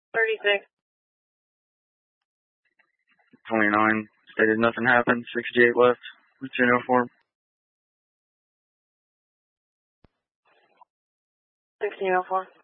36. 29. Stated nothing happened. 68 left. What's your uniform? 1604.